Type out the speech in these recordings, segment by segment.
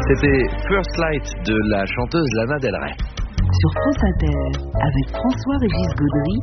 C'était First Light de la chanteuse Lana Del Rey. Sur France Inter, avec François-Régis Gaudry,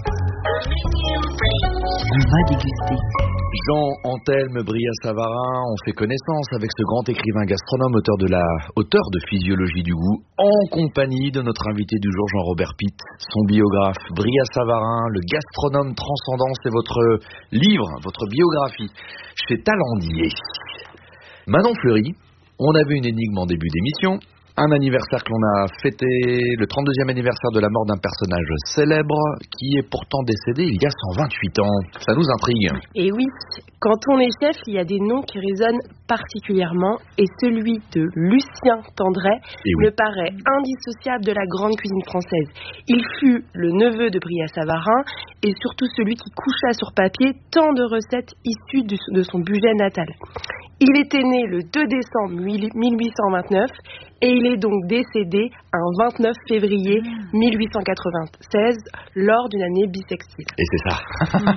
on va déguster. Jean Anthelme Brillat-Savarin, on fait connaissance avec ce grand écrivain gastronome, auteur de Physiologie du goût, en compagnie de notre invité du jour, Jean-Robert Pitt, son biographe. Brillat-Savarin, le gastronome transcendant, c'est votre livre, votre biographie, chez Talendier. Manon Fleury, on avait une énigme en début d'émission. Un anniversaire que l'on a fêté, le 32e anniversaire de la mort d'un personnage célèbre qui est pourtant décédé il y a 128 ans. Ça nous intrigue. Et oui, quand on est chef, il y a des noms qui résonnent particulièrement et celui de Lucien Tendrey me paraît indissociable de la grande cuisine française. Il fut le neveu de Brillat-Savarin et surtout celui qui coucha sur papier tant de recettes issues de son budget natal. Il était né le 2 décembre 1829 et il est donc décédé un 29 février 1896 lors d'une année bissextile. Et c'est ça.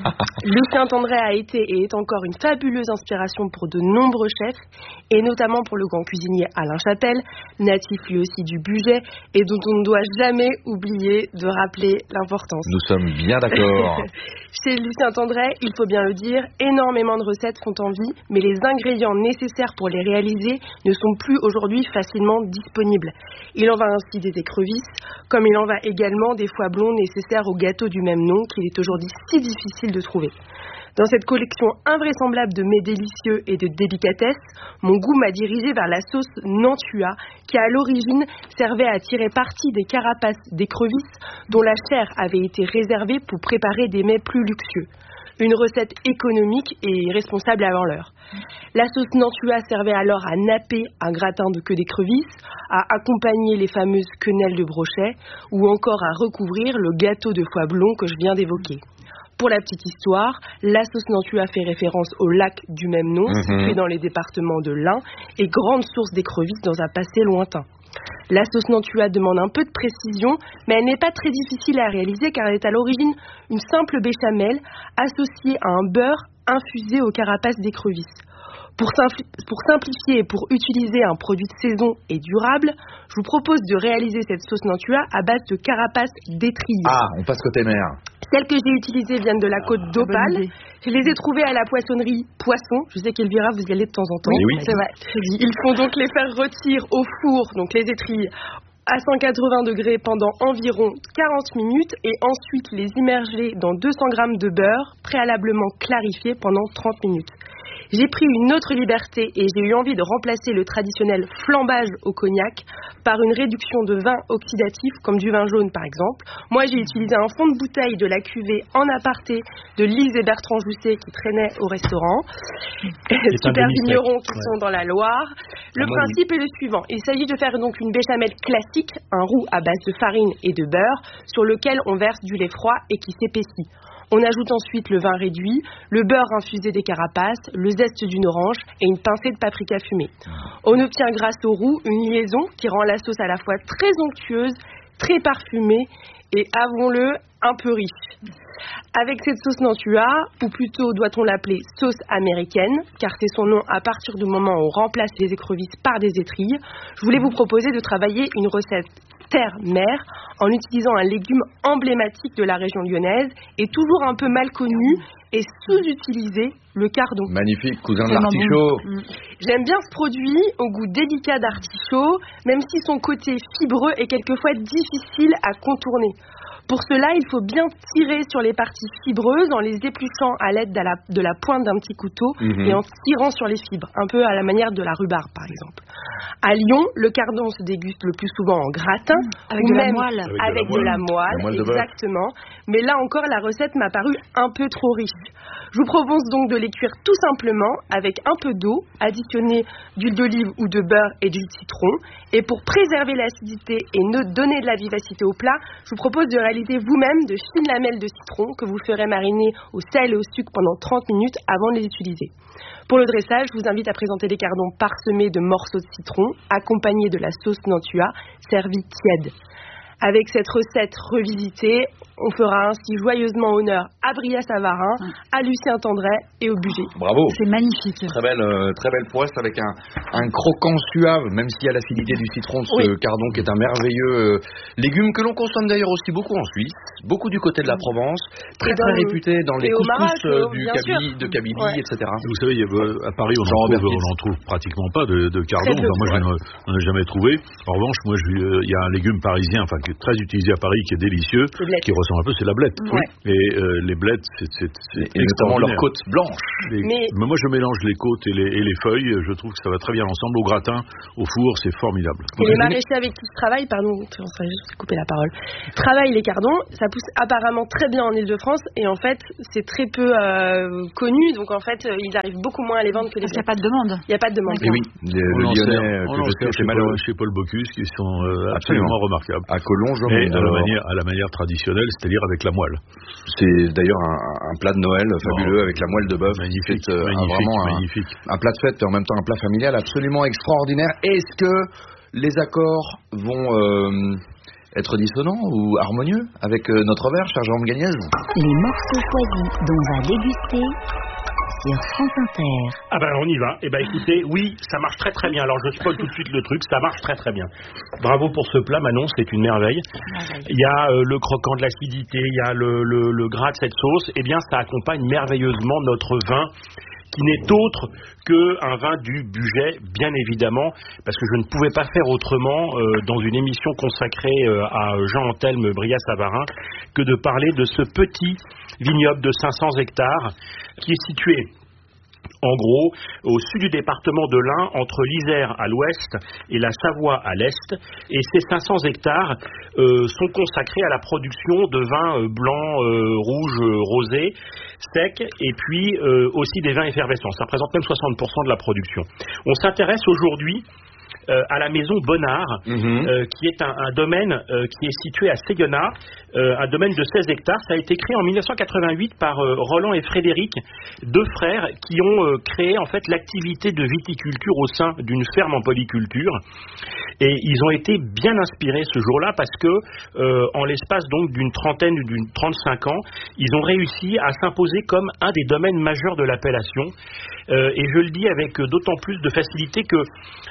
Lucien Tendrey a été et est encore une fabuleuse inspiration pour de nombreux chefs et notamment pour le grand cuisinier Alain Châtel, natif lui aussi du budget et dont on ne doit jamais oublier de rappeler l'importance. Nous sommes bien d'accord. Chez Lucien Tendrey, il faut bien le dire, énormément de recettes sont en vie, mais les ingrédients nécessaires pour les réaliser ne sont plus aujourd'hui facilement disponibles. Il en va ainsi des écrevisses, comme il en va également des foies blonds nécessaires au gâteau du même nom qu'il est aujourd'hui si difficile de trouver. Dans cette collection invraisemblable de mets délicieux et de délicatesses, mon goût m'a dirigé vers la sauce Nantua, qui à l'origine servait à tirer parti des carapaces d'écrevisses dont la chair avait été réservée pour préparer des mets plus luxueux. Une recette économique et responsable avant l'heure. La sauce Nantua servait alors à napper un gratin de queue d'écrevisse, à accompagner les fameuses quenelles de brochet ou encore à recouvrir le gâteau de foie blond que je viens d'évoquer. Pour la petite histoire, la sauce Nantua fait référence au lac du même nom, situé dans les départements de l'Ain, et grande source d'écrevisses dans un passé lointain. La sauce Nantua demande un peu de précision, mais elle n'est pas très difficile à réaliser car elle est à l'origine une simple béchamel associée à un beurre infusé aux carapaces d'écrevisses. Pour simplifier et pour utiliser un produit de saison et durable, je vous propose de réaliser cette sauce Nantua à base de carapaces d'étrille. Ah, on passe côté mer. Celles que j'ai utilisées viennent de la côte d'Opale. Je les ai trouvées à la poissonnerie Poisson. Je sais qu'Elvira, vous y allez de temps en temps. Oui. C'est vrai. Il faut donc les faire rôtir au four, donc les étrilles, à 180 degrés pendant environ 40 minutes et ensuite les immerger dans 200 g de beurre préalablement clarifié pendant 30 minutes. J'ai pris une autre liberté et j'ai eu envie de remplacer le traditionnel flambage au cognac par une réduction de vin oxydatif comme du vin jaune par exemple. Moi j'ai utilisé un fond de bouteille de la cuvée en aparté de Lise et Bertrand Jousset qui traînaient au restaurant. Super vignerons qui sont dans la Loire. Le principe est le suivant. Il s'agit de faire donc une béchamel classique, un roux à base de farine et de beurre sur lequel on verse du lait froid et qui s'épaissit. On ajoute ensuite le vin réduit, le beurre infusé des carapaces, le zeste d'une orange et une pincée de paprika fumée. On obtient grâce au roux une liaison qui rend la sauce à la fois très onctueuse, très parfumée et, avouons-le, un peu riche. Avec cette sauce Nantua, ou plutôt doit-on l'appeler sauce américaine, car c'est son nom à partir du moment où on remplace les écrevisses par des étrilles, je voulais vous proposer de travailler une recette terre-mer en utilisant un légume emblématique de la région lyonnaise et toujours un peu mal connu et sous-utilisé, le cardon. Magnifique, cousin de l'artichaut. J'aime bien ce produit au goût délicat d'artichaut, même si son côté fibreux est quelquefois difficile à contourner. Pour cela, il faut bien tirer sur les parties fibreuses en les épluchant à l'aide de la pointe d'un petit couteau et en tirant sur les fibres, un peu à la manière de la rhubarbe par exemple. À Lyon, le cardon se déguste le plus souvent en gratin, avec ou de même la moelle. avec de la moelle, exactement. Mais là encore, la recette m'a paru un peu trop riche. Je vous propose donc de les cuire tout simplement avec un peu d'eau, additionner d'huile d'olive ou de beurre et du citron. Et pour préserver l'acidité et donner de la vivacité au plat, je vous propose de réaliser vous-même de fines lamelles de citron que vous ferez mariner au sel et au sucre pendant 30 minutes avant de les utiliser. Pour le dressage, je vous invite à présenter les cardons parsemés de morceaux de citron, accompagnés de la sauce Nantua, servie tiède. Avec cette recette revisitée, on fera ainsi joyeusement honneur à Bria Savarin, à Lucien Tendret et au Bugey. Bravo. C'est magnifique. Très belle poisse avec un croquant suave, même s'il y a l'acidité du citron de ce cardon qui est un merveilleux légume que l'on consomme d'ailleurs aussi beaucoup en Suisse, beaucoup du côté de la Provence, très réputé dans les couscous de Kabylie, etc. Vous savez, à Paris, on n'en trouve pratiquement pas de cardon. Moi, je n'en ai jamais trouvé. En revanche, il y a un légume parisien, qui est très utilisé à Paris, qui est délicieux, qui ressemble un peu, c'est la blette. Ouais. Et les blettes, c'est et notamment leurs côtes blanches. Mais moi, je mélange les côtes et les feuilles. Je trouve que ça va très bien ensemble. Au gratin, au four, c'est formidable. Et les maraîchers avec qui je travaille, je vais couper la parole, travaillent les cardons. Ça pousse apparemment très bien en Ile-de-France et en fait, c'est très peu connu. Donc en fait, ils arrivent beaucoup moins à les vendre que les blettes. Parce qu'il n'y a pas de demande. Il n'y a pas de demande. Et oui, le Lyonnais que je sais, c'est malheureux. Chez Paul Bocuse, qui sont absolument remarquables. À Collonges, et à la manière traditionnelle, c'est-à-dire avec la moelle. C'est d'ailleurs un plat de Noël fabuleux avec la moelle de bœuf. Magnifique, magnifique. Un plat de fête et en même temps un plat familial absolument extraordinaire. Est-ce que les accords vont être dissonants ou harmonieux avec notre verre, cher Jérôme Gagnez? Les morceaux choisis dont on va déguster sur France Inter. On y va. Écoutez, oui, ça marche très très bien. Alors je spoil tout de suite le truc, ça marche très très bien. Bravo pour ce plat, Manon, c'est une merveille. Il y a le croquant de l'acidité, il y a le gras de cette sauce. Ça accompagne merveilleusement notre vin, qui n'est autre qu'un vin du Bugey, bien évidemment, parce que je ne pouvais pas faire autrement dans une émission consacrée à Jean-Anthelme Bria-Savarin que de parler de ce petit vignoble de 500 hectares qui est situé en gros au sud du département de l'Ain, entre l'Isère à l'ouest et la Savoie à l'est. Et ces 500 hectares sont consacrés à la production de vins blancs, rouges, rosés, secs, et puis aussi des vins effervescents. Ça représente même 60% de la production. On s'intéresse aujourd'hui à la maison Bonnard, qui est un domaine qui est situé à Séguenat, un domaine de 16 hectares. Ça a été créé en 1988 par Roland et Frédéric, deux frères qui ont créé en fait l'activité de viticulture au sein d'une ferme en polyculture. Et ils ont été bien inspirés ce jour-là parce que en l'espace donc d'une 35 ans, ils ont réussi à s'imposer comme un des domaines majeurs de l'appellation. Et je le dis avec d'autant plus de facilité que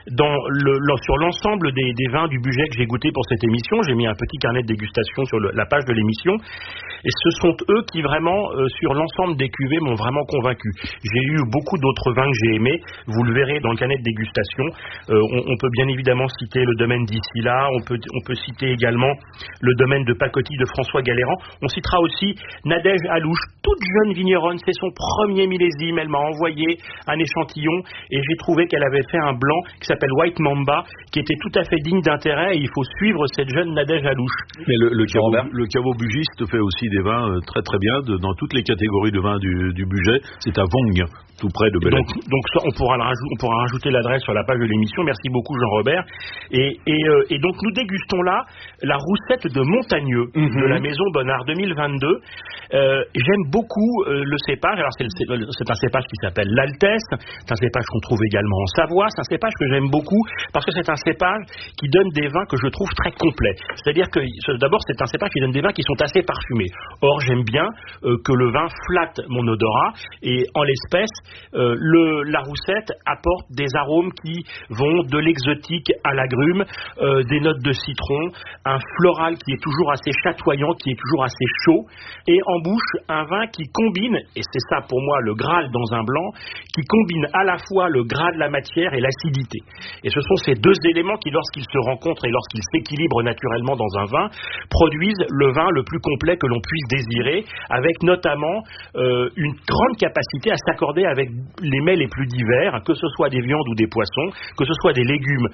sur l'ensemble des vins du Bugey que j'ai goûté pour cette émission, j'ai mis un petit carnet de dégustation sur la page de l'émission, et ce sont eux qui vraiment, sur l'ensemble des cuvées, m'ont vraiment convaincu. J'ai eu beaucoup d'autres vins que j'ai aimés, vous le verrez dans le carnet de dégustation. On peut bien évidemment citer le domaine d'Issila, on peut citer également le domaine de Pacotille de François Galérand. On citera aussi Nadège Alouche, toute jeune vigneronne, c'est son premier millésime, elle m'a envoyé un échantillon et j'ai trouvé qu'elle avait fait un blanc qui s'appelle White Mamba, qui était tout à fait digne d'intérêt, et il faut suivre cette jeune Nadège Alouche. Mais le caveau bugiste fait aussi des vins très très bien dans toutes les catégories de vins du Bugey. C'est à Vong, tout près de Belley. Donc on pourra rajouter l'adresse sur la page de l'émission. Merci beaucoup Jean-Robert. Et donc nous dégustons là la roussette de Montagneux de la maison Bonnard 2022. J'aime beaucoup le cépage. Alors c'est un cépage qui s'appelle l'Altesse. C'est un cépage qu'on trouve également en Savoie. C'est un cépage que j'aime beaucoup parce que c'est un cépage qui donne des vins que je trouve très complets. C'est-à-dire que d'abord c'est un cépage qui donne des vins qui sont assez parfumés. Or j'aime bien que le vin flatte mon odorat, et en l'espèce la roussette apporte des arômes qui vont de l'exotique à l'agrume, des notes de citron, un floral qui est toujours assez chatoyant, qui est toujours assez chaud, et en bouche un vin qui combine, et c'est ça pour moi le Graal dans un blanc, qui combine à la fois le gras de la matière et l'acidité. Et ce sont ces deux éléments qui, lorsqu'ils se rencontrent et lorsqu'ils s'équilibrent naturellement dans un vin, produisent le vin le plus complet que l'on puisse désirer, avec notamment une grande capacité à s'accorder avec les mets les plus divers, que ce soit des viandes ou des poissons, que ce soit des légumes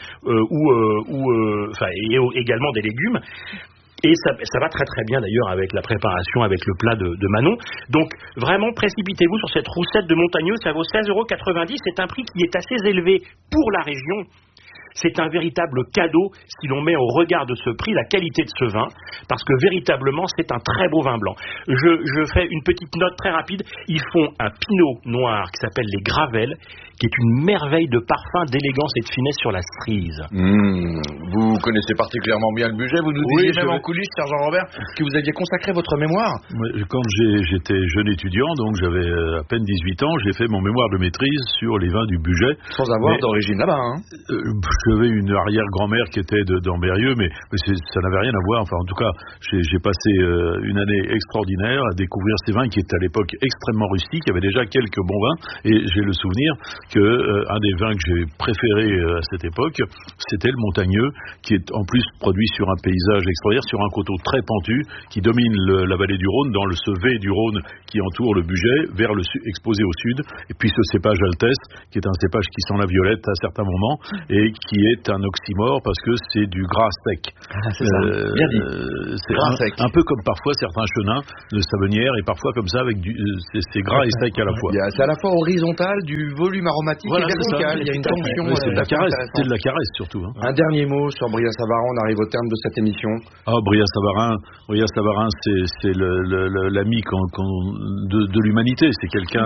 et également des légumes. Et ça va très très bien d'ailleurs avec la préparation, avec le plat de Manon. Donc vraiment précipitez-vous sur cette roussette de Montagneux, ça vaut 16,90 €. C'est un prix qui est assez élevé pour la région. c'est un véritable cadeau si l'on met au regard de ce prix la qualité de ce vin, parce que véritablement c'est un très beau vin blanc. Je fais une petite note très rapide. Ils font un pinot noir qui s'appelle les Gravelles, qui est une merveille de parfum, d'élégance et de finesse sur la cerise. Vous connaissez particulièrement bien le budget. Vous nous disiez même en coulisses, Sergent Robert, que vous aviez consacré votre mémoire. Quand j'étais jeune étudiant, donc j'avais à peine 18 ans, j'ai fait mon mémoire de maîtrise sur les vins du budget. Sans avoir d'origine là-bas, hein. J'avais une arrière-grand-mère qui était d'Ambérieux, mais ça n'avait rien à voir. Enfin, en tout cas, j'ai passé une année extraordinaire à découvrir ces vins qui étaient à l'époque extrêmement rustiques. Il y avait déjà quelques bons vins, et j'ai le souvenir que un des vins que j'ai préféré à cette époque, c'était le Montagneux, qui est en plus produit sur un paysage extraordinaire, sur un coteau très pentu, qui domine la vallée du Rhône, dans ce V du Rhône qui entoure le budget, vers le exposé au sud, et puis ce cépage Altesse, qui est un cépage qui sent la violette à certains moments, et qui est un oxymore, parce que c'est du gras sec. C'est ça, bien dit. C'est un peu comme parfois certains chenins de Savenière, et parfois comme ça, avec c'est gras et sec à la fois. C'est à la fois horizontal, du volume aromatique et vertical. Il y a une tension. C'est de la caresse surtout. Hein. Un dernier mot sur Brillat Savarin, on arrive au terme de cette émission. Brillat Savarin, c'est l'ami de l'humanité. C'est quelqu'un,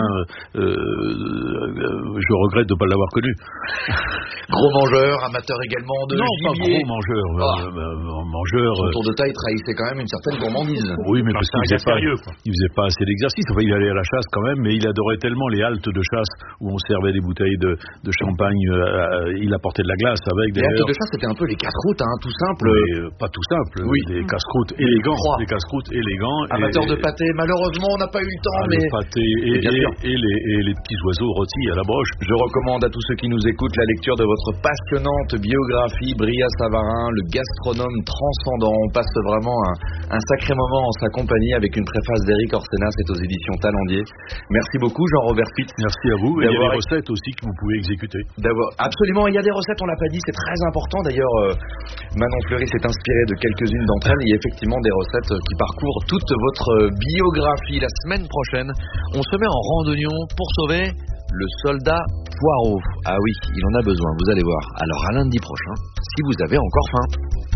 je regrette de ne pas l'avoir connu. Gros mangeur, amateur également de gibier. Pas gros mangeur. Son tour de taille trahissait quand même une certaine gourmandise. Oui, mais parce qu'il faisait pas assez d'exercice. Enfin, il allait à la chasse quand même, mais il adorait tellement les haltes de chasse où on servait des bouteilles de champagne. Il apportait de la glace avec. Les haltes de chasse, c'était un peu les casse-croûtes, hein, tout simple. Mais pas tout simple. Oui. Les casse-croûtes élégants. Amateur de pâté, malheureusement, on n'a pas eu le temps. Le pâté et les petits oiseaux rôtis à la broche. Je recommande à tous ceux qui nous écoutent la lecture de votre passionnante biographie, Brillat Savarin, le gastronome transcendant. On passe vraiment un sacré moment en sa compagnie avec une préface d'Éric Orsena, c'est aux éditions Talendier. Merci beaucoup Jean-Robert Pitt. Merci à vous. Et il y a des recettes aussi que vous pouvez exécuter. Absolument, il y a des recettes, on l'a pas dit, c'est très important. D'ailleurs, Manon Fleury s'est inspirée de quelques-unes d'entre elles. Il y a effectivement des recettes qui parcourent toute votre biographie. La semaine prochaine, on se met en randonnion pour sauver le soldat Poirot. Ah oui, il en a besoin, vous allez voir. Alors à lundi prochain, si vous avez encore faim.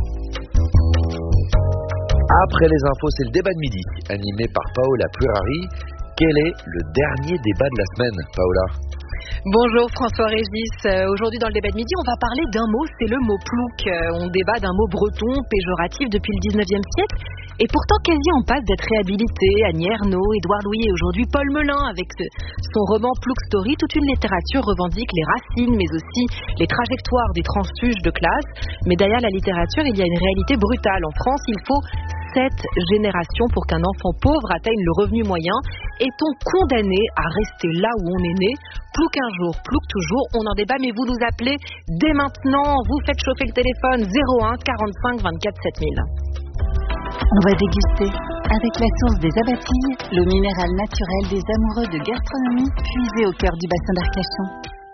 Après les infos, c'est le débat de midi, animé par Paola Purari. Quel est le dernier débat de la semaine, Paola ? Bonjour François-Régis. Aujourd'hui dans le débat de midi, on va parler d'un mot, c'est le mot plouc. On débat d'un mot breton, péjoratif depuis le 19e siècle. Et pourtant quasi en passe d'être réhabilité. Annie Ernaux, Édouard Louis et aujourd'hui Paul Melun avec son roman Plouc Story. Toute une littérature revendique les racines mais aussi les trajectoires des transfuges de classe. Mais derrière la littérature, il y a une réalité brutale. En France, il faut 7 générations pour qu'un enfant pauvre atteigne le revenu moyen. Est-on condamné à rester là où on est né ? Plouc un jour, plouc toujours, on en débat, mais vous nous appelez dès maintenant. Vous faites chauffer le téléphone 01 45 24 7000. On va déguster avec la source des Abatilles, le minéral naturel des amoureux de gastronomie puisé au cœur du bassin d'Arcachon.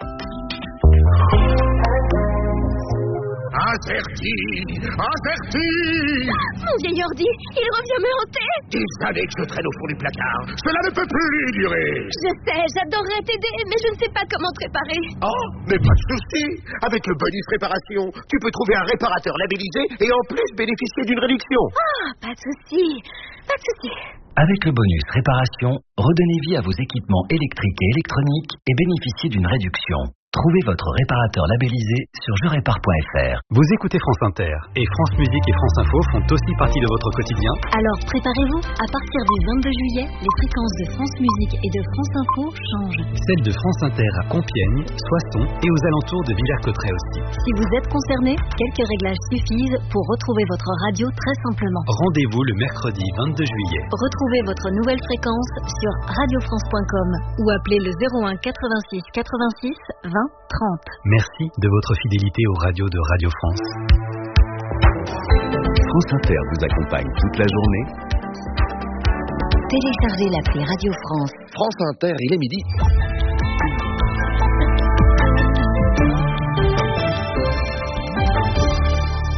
Averti! Mon vieil ordi, il revient me hanter! Des années que je traîne au fond du placard. Cela ne peut plus durer. Je sais, j'adorerais t'aider, mais je ne sais pas comment te réparer. Oh, mais pas de souci. Avec le bonus réparation, tu peux trouver un réparateur labellisé et en plus bénéficier d'une réduction. Ah, pas de souci. Pas de souci. Avec le bonus réparation, redonnez vie à vos équipements électriques et électroniques et bénéficiez d'une réduction. Trouvez votre réparateur labellisé sur jerépare.fr. Vous écoutez France Inter et France Musique et France Info font aussi partie de votre quotidien. Alors préparez-vous, à partir du 22 juillet, les fréquences de France Musique et de France Info changent. Celles de France Inter à Compiègne, Soissons et aux alentours de Villers-Cotterêts aussi. Si vous êtes concerné, quelques réglages suffisent pour retrouver votre radio très simplement. Rendez-vous le mercredi 22 juillet. Retrouvez votre nouvelle fréquence sur radiofrance.com ou appelez le 01 86 86 20 30. Merci de votre fidélité aux radios de Radio France. France Inter vous accompagne toute la journée. Téléchargez l'appli Radio France. France Inter, il est midi.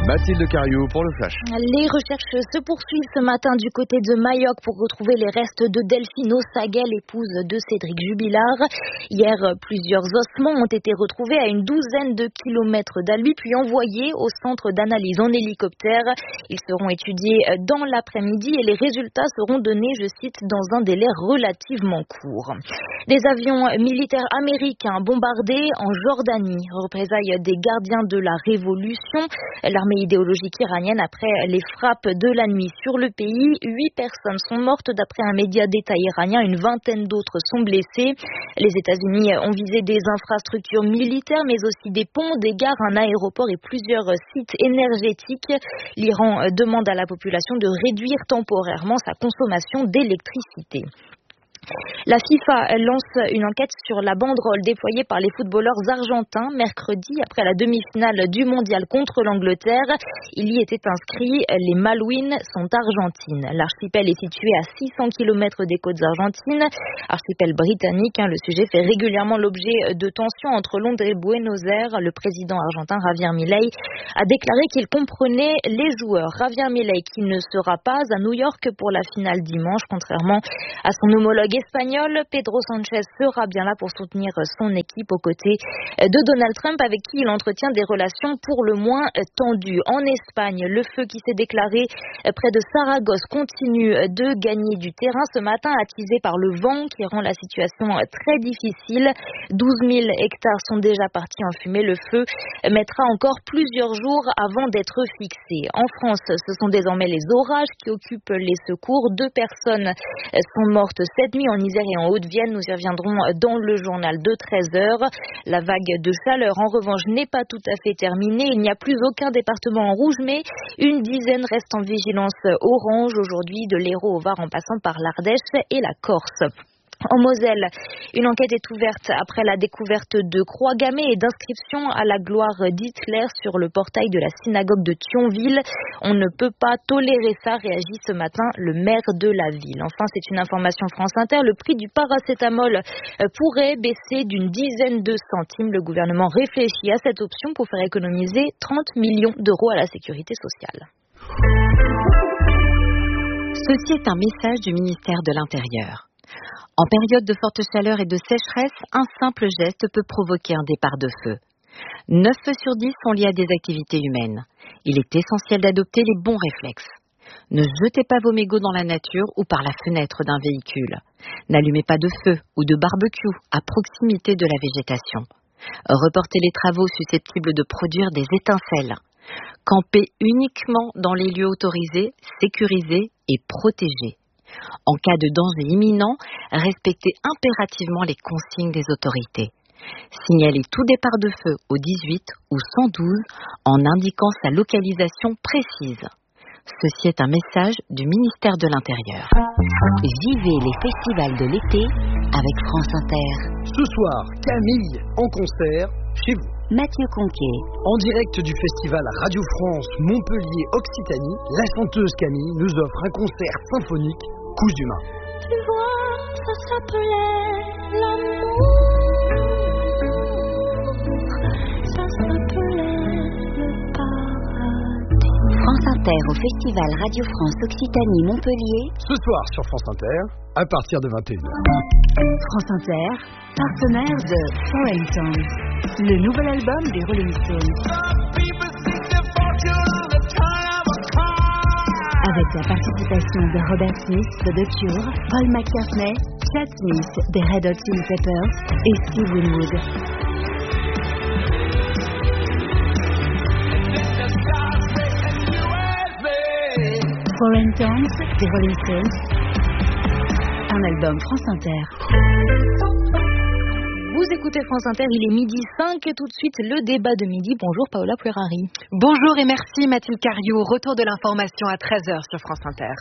Mathilde Cariou pour le Flash. Les recherches se poursuivent ce matin du côté de Mayotte pour retrouver les restes de Delphine Ossaguet, l'épouse de Cédric Jubilard. Hier, plusieurs ossements ont été retrouvés à une douzaine de kilomètres d'Albi, puis envoyés au centre d'analyse en hélicoptère. Ils seront étudiés dans l'après-midi et les résultats seront donnés, je cite, dans un délai relativement court. Des avions militaires américains bombardés en Jordanie, représailles des gardiens de la révolution. L'armée idéologique iranienne après les frappes de la nuit sur le pays. 8 personnes sont mortes d'après un média d'État iranien, une vingtaine d'autres sont blessées. Les États-Unis ont visé des infrastructures militaires mais aussi des ponts, des gares, un aéroport et plusieurs sites énergétiques. L'Iran demande à la population de réduire temporairement sa consommation d'électricité. La FIFA lance une enquête sur la banderole déployée par les footballeurs argentins mercredi après la demi-finale du mondial contre l'Angleterre. Il y était inscrit « Les Malouines sont argentines ». L'archipel est situé à 600 km des côtes argentines, archipel britannique. Le sujet fait régulièrement l'objet de tensions entre Londres et Buenos Aires. Le président argentin Javier Milei a déclaré qu'il comprenait les joueurs. Javier Milei qui ne sera pas à New York pour la finale dimanche, contrairement à son homologue espagnol. Pedro Sánchez sera bien là pour soutenir son équipe aux côtés de Donald Trump avec qui il entretient des relations pour le moins tendues. En Espagne, le feu qui s'est déclaré près de Saragosse continue de gagner du terrain ce matin, attisé par le vent qui rend la situation très difficile. 12 000 hectares sont déjà partis en fumée. Le feu mettra encore plusieurs jours avant d'être fixé. En France, ce sont désormais les orages qui occupent les secours. 2 personnes sont mortes cette nuit en Isère et en Haute-Vienne. Nous y reviendrons dans le journal de 13h. La vague de chaleur, en revanche, n'est pas tout à fait terminée. Il n'y a plus aucun département en rouge, mais une dizaine restent en vigilance orange aujourd'hui, de l'Hérault au Var en passant par l'Ardèche et la Corse. En Moselle, une enquête est ouverte après la découverte de croix gammées et d'inscriptions à la gloire d'Hitler sur le portail de la synagogue de Thionville. On ne peut pas tolérer ça, réagit ce matin le maire de la ville. Enfin, c'est une information France Inter, le prix du paracétamol pourrait baisser d'une dizaine de centimes. Le gouvernement réfléchit à cette option pour faire économiser 30 millions d'euros à la sécurité sociale. Ceci est un message du ministère de l'Intérieur. En période de forte chaleur et de sécheresse, un simple geste peut provoquer un départ de feu. 9 feux sur 10 sont liés à des activités humaines. Il est essentiel d'adopter les bons réflexes. Ne jetez pas vos mégots dans la nature ou par la fenêtre d'un véhicule. N'allumez pas de feu ou de barbecue à proximité de la végétation. Reportez les travaux susceptibles de produire des étincelles. Campez uniquement dans les lieux autorisés, sécurisés et protégés. En cas de danger imminent, respectez impérativement les consignes des autorités. Signalez tout départ de feu au 18 ou 112 en indiquant sa localisation précise. Ceci est un message du ministère de l'Intérieur. Vivez les festivals de l'été avec France Inter. Ce soir, Camille en concert chez vous. Mathieu Conquet. En direct du festival Radio France Montpellier Occitanie, la chanteuse Camille nous offre un concert symphonique Couche d'humain. Tu vois, ça s'appelait l'amour. Ça s'appelait le paradis. France Inter au festival Radio France Occitanie Montpellier. Ce soir sur France Inter, à partir de 21h. France Inter, partenaire de Foreign Songs, le nouvel album des Rolling Stones. Avec la participation de Robert Smith de The Cure, Paul McCartney, Chad Smith des Red Hot Chili Peppers et Steve Winwood. Foreign Songs des Rolling Stones, un album France Inter. Vous écoutez France Inter, il est 12h05 et tout de suite le débat de midi. Bonjour Paola Puerari. Bonjour et merci Mathilde Cariou. Retour de l'information à 13h sur France Inter.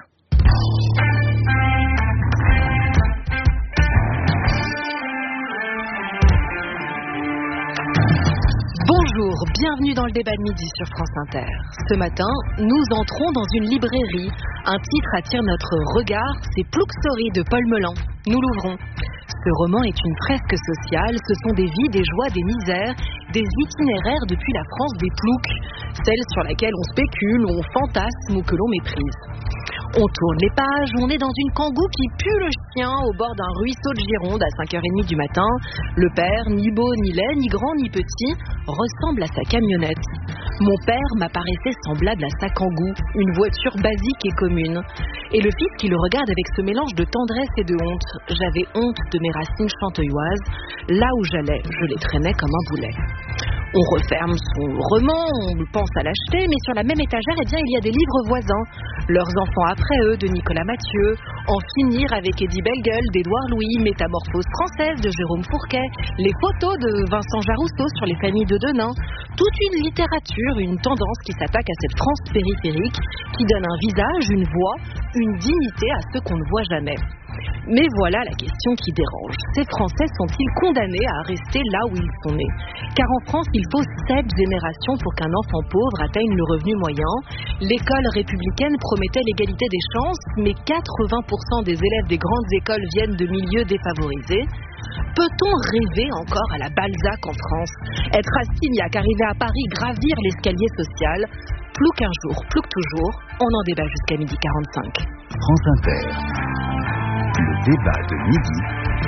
Bonjour, bienvenue dans le débat de midi sur France Inter. Ce matin, nous entrons dans une librairie. Un titre attire notre regard, c'est Plouc Story de Paul Melan. Nous l'ouvrons. Ce roman est une fresque sociale, ce sont des vies, des joies, des misères, des itinéraires depuis la France des ploucs. celle sur laquelle on spécule, on fantasme ou que l'on méprise. On tourne les pages, on est dans une Kangoo qui pue le chien au bord d'un ruisseau de Gironde à 5h30 du matin. Le père, ni beau ni laid, ni grand ni petit, ressemble à sa camionnette. Mon père m'apparaissait semblable à sa Kangoo, une voiture basique et commune. Et le fils qui le regarde avec ce mélange de tendresse et de honte. J'avais honte de mes racines chanteuilloises. Là où j'allais, je les traînais comme un boulet. On referme son roman, on pense à l'acheter, mais sur la même étagère, il y a des livres voisins. Leurs enfants après eux, de Nicolas Mathieu, En finir avec Eddie Bellegueule, d'Édouard Louis, Métamorphose française de Jérôme Fourquet, les photos de Vincent Jarousseau sur les familles de Denain. Toute une littérature, une tendance qui s'attaque à cette France périphérique, qui donne un visage, une voix, une dignité à ceux qu'on ne voit jamais. Mais voilà la question qui dérange. Ces Français sont-ils condamnés à rester là où ils sont nés? Car en France, il faut 7 générations pour qu'un enfant pauvre atteigne le revenu moyen. L'école républicaine promettait l'égalité des chances, mais 80% des élèves des grandes écoles viennent de milieux défavorisés. Peut-on rêver encore à la Balzac en France? Être Rastignac, arriver à Paris, gravir l'escalier social? Plus qu'un jour, plus que toujours, on en débat jusqu'à 12h45. France Inter. Le débat de midi.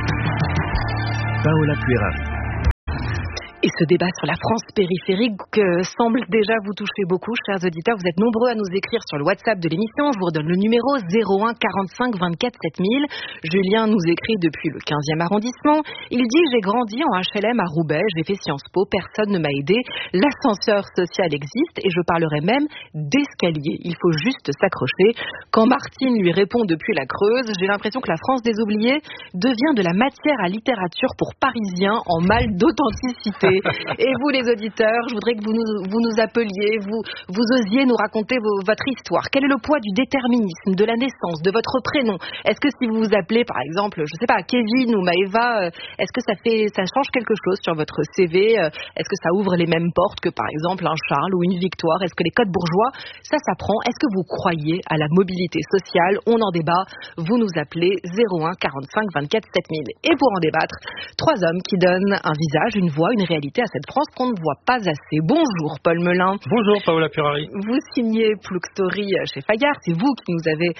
Paola Puerari. Et ce débat sur la France périphérique semble déjà vous toucher beaucoup, chers auditeurs. Vous êtes nombreux à nous écrire sur le WhatsApp de l'émission. Je vous redonne le numéro 01 45 24 7000. Julien nous écrit depuis le 15e arrondissement. Il dit « J'ai grandi en HLM à Roubaix, j'ai fait Sciences Po, personne ne m'a aidé. L'ascenseur social existe et je parlerai même d'escalier. Il faut juste s'accrocher. » Quand Martine lui répond depuis la Creuse, j'ai l'impression que la France des oubliés devient de la matière à littérature pour Parisiens en mal d'authenticité. Et vous les auditeurs, je voudrais que vous nous appeliez, vous osiez nous raconter votre histoire. Quel est le poids du déterminisme, de la naissance, de votre prénom? Est-ce que si vous vous appelez par exemple, je sais pas, Kevin ou Maëva, est-ce que ça change quelque chose sur votre CV? Est-ce que ça ouvre les mêmes portes que par exemple un Charles ou une Victoire? Est-ce que les codes bourgeois, ça s'apprend? Est-ce que vous croyez à la mobilité sociale? On en débat, vous nous appelez 01 45 24 7000. Et pour en débattre, 3 hommes qui donnent un visage, une voix, une réalité à cette France qu'on ne voit pas assez. Bonjour Paul Melun. Bonjour Paola Puerari. Vous signez Plouc Story chez Fayard. C'est vous qui nous avez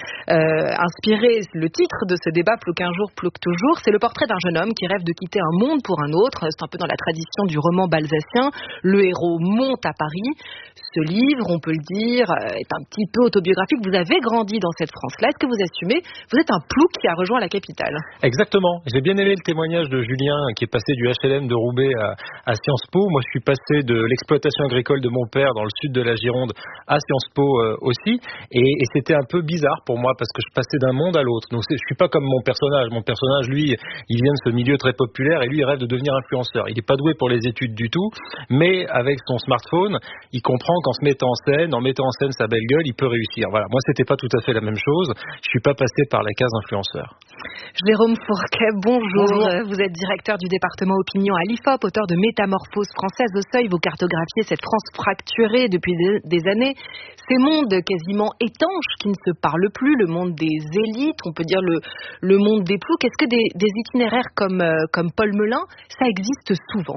inspiré le titre de ce débat, Plouc un jour, Plouc toujours. C'est le portrait d'un jeune homme qui rêve de quitter un monde pour un autre. C'est un peu dans la tradition du roman balzacien. Le héros monte à Paris. Ce livre, on peut le dire, est un petit peu autobiographique. Vous avez grandi dans cette France-là. Est-ce que vous assumez? Vous êtes un plouc qui a rejoint la capitale. Exactement. J'ai bien aimé le témoignage de Julien qui est passé du HLM de Roubaix à Sciences Po. Moi, je suis passé de l'exploitation agricole de mon père dans le sud de la Gironde à Sciences Po aussi. Et c'était un peu bizarre pour moi parce que je passais d'un monde à l'autre. Donc, je suis pas comme mon personnage. Mon personnage, lui, il vient de ce milieu très populaire et lui, il rêve de devenir influenceur. Il n'est pas doué pour les études du tout, mais avec son smartphone, il comprend qu'en se mettant en mettant en scène sa belle gueule, il peut réussir. Voilà. Moi, c'était pas tout à fait la même chose. Je suis pas passé par la case influenceur. Jérôme Fourquet, bonjour. Vous êtes directeur du département opinion à l'IFOP, auteur de Métamorphose française au seuil. Vous cartographiez cette France fracturée depuis des années. Ces mondes quasiment étanches qui ne se parlent plus, le monde des élites, on peut dire le monde des ploucs. Est-ce que des itinéraires comme Paul Melun, ça existe souvent?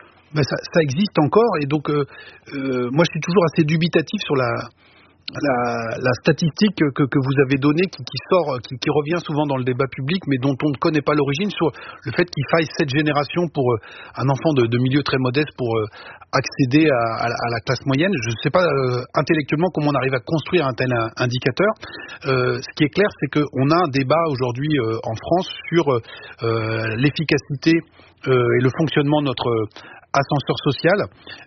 Ça existe encore et donc moi je suis toujours assez dubitatif sur la statistique que vous avez donnée qui revient souvent dans le débat public mais dont on ne connaît pas l'origine, sur le fait qu'il faille 7 générations pour un enfant de milieu très modeste pour accéder à la classe moyenne. Je ne sais pas intellectuellement comment on arrive à construire un tel indicateur. Ce qui est clair, c'est qu'on a un débat aujourd'hui en France sur l'efficacité et le fonctionnement de notre ascenseur social,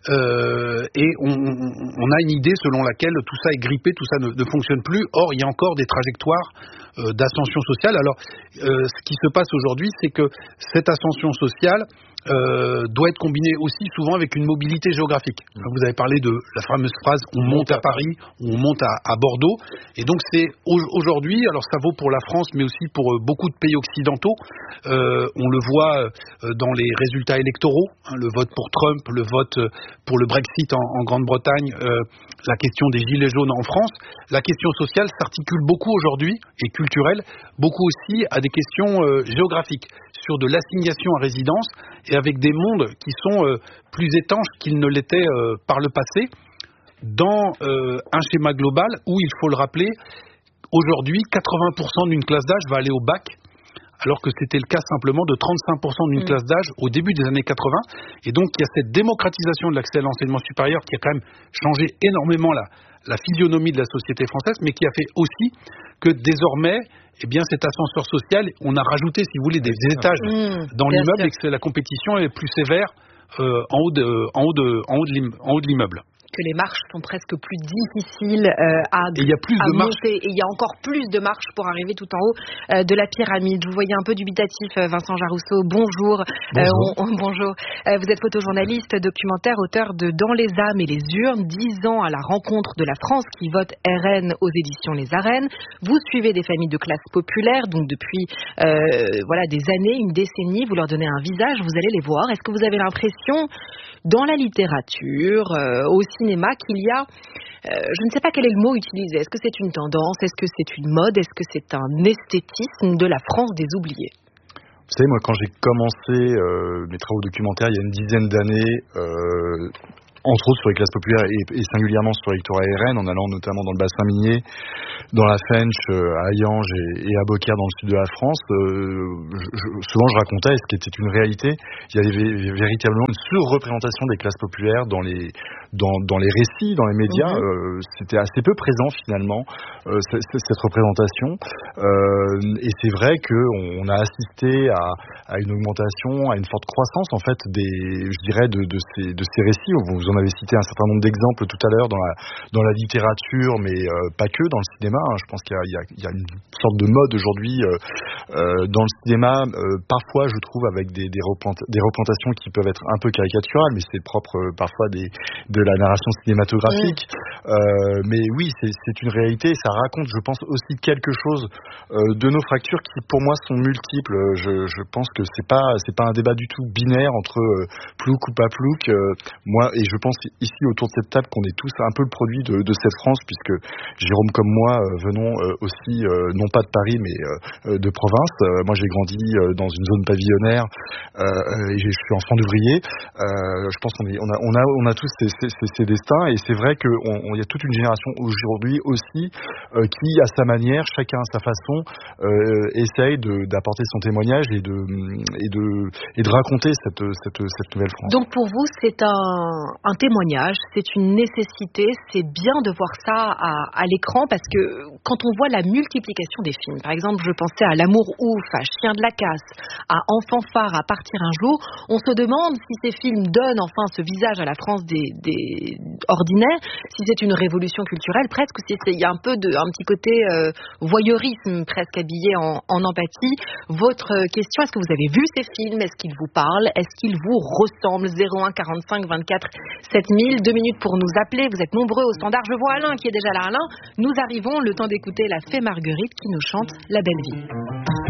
et on a une idée selon laquelle tout ça est grippé, tout ça ne fonctionne plus. Or, il y a encore des trajectoires d'ascension sociale. Alors, ce qui se passe aujourd'hui, c'est que cette ascension sociale doit être combinée aussi souvent avec une mobilité géographique. Vous avez parlé de la fameuse phrase « on monte à Paris » ou « on monte à Bordeaux ». Et donc c'est aujourd'hui, alors ça vaut pour la France mais aussi pour beaucoup de pays occidentaux, on le voit dans les résultats électoraux, le vote pour Trump, le vote pour le Brexit en Grande-Bretagne, la question des gilets jaunes en France. La question sociale s'articule beaucoup aujourd'hui, et culturelle, beaucoup aussi à des questions géographiques, sur de l'assignation à résidence, et avec des mondes qui sont plus étanches qu'ils ne l'étaient par le passé. dans un schéma global où, il faut le rappeler, aujourd'hui, 80% d'une classe d'âge va aller au bac, alors que c'était le cas simplement de 35% d'une classe d'âge au début des années 80. Et donc, il y a cette démocratisation de l'accès à l'enseignement supérieur qui a quand même changé énormément la physionomie de la société française, mais qui a fait aussi que désormais, cet ascenseur social, on a rajouté, si vous voulez, des étages dans l'immeuble et que la compétition est plus sévère en haut de l'immeuble. Que les marches sont presque plus difficiles à monter. Et il y a encore plus de marches pour arriver tout en haut de la pyramide. Vous voyez un peu dubitatif, Vincent Jarousseau. Bonjour. Bonjour. Vous êtes photojournaliste, documentaire, auteur de Dans les âmes et les urnes, 10 ans à la rencontre de la France qui vote RN aux éditions Les Arènes. Vous suivez des familles de classe populaire, donc depuis des années, une décennie. Vous leur donnez un visage, vous allez les voir. Est-ce que vous avez l'impression, dans la littérature, au cinéma, qu'il y a, je ne sais pas quel est le mot utilisé, est-ce que c'est une tendance, est-ce que c'est une mode, est-ce que c'est un esthétisme de la France des oubliés? Vous savez, moi, quand j'ai commencé mes travaux documentaires il y a une dizaine d'années, entre autres sur les classes populaires et singulièrement sur l'électorat RN, en allant notamment dans le bassin minier, dans la Fench, à Hayange et à Beaucaire dans le sud de la France, souvent je racontais, ce qui était une réalité, il y avait véritablement une surreprésentation des classes populaires dans les récits, dans les médias. C'était assez peu présent finalement, cette représentation. Et c'est vrai qu'on a assisté à une augmentation, à une forte croissance en fait de ces récits. Vous en avez cité un certain nombre d'exemples tout à l'heure dans la littérature, mais pas que dans le cinéma. Je pense qu'il y a une sorte de mode aujourd'hui dans le cinéma, parfois je trouve avec des représentations qui peuvent être un peu caricaturales, mais c'est propre parfois de la narration cinématographique. Mais oui, c'est une réalité. Ça raconte, je pense, aussi quelque chose de nos fractures qui, pour moi, sont multiples. Je pense que c'est pas un débat du tout binaire entre plouc ou pas plouc. Moi, et je pense ici autour de cette table qu'on est tous un peu le produit de cette France, puisque Jérôme comme moi venons aussi non pas de Paris mais de province. Moi j'ai grandi dans une zone pavillonnaire et je suis enfant d'ouvrier. Je pense qu'on a tous ces destins, et c'est vrai qu'il y a toute une génération aujourd'hui aussi qui à sa manière, chacun à sa façon, essaye d'apporter son témoignage et de raconter cette nouvelle France. Donc pour vous c'est un témoignage, c'est une nécessité, c'est bien de voir ça à l'écran, parce que quand on voit la multiplication des films, par exemple je pensais à L'amour ouf, à Chien de la casse, à Enfant phare, à Partir un jour, on se demande si ces films donnent enfin ce visage à la France des ordinaires, si c'est une révolution culturelle presque, ou si il y a un petit côté voyeurisme presque habillé en empathie. Votre question, est-ce que vous avez vu ces films, est-ce qu'ils vous parlent, est-ce qu'ils vous ressemblent? 01 45 24 7000, 2 minutes pour nous appeler, vous êtes nombreux au standard. Je vois Alain qui est déjà là. Alain, nous arrivons, le temps d'écouter la Fée Marguerite qui nous chante La Belle Vie.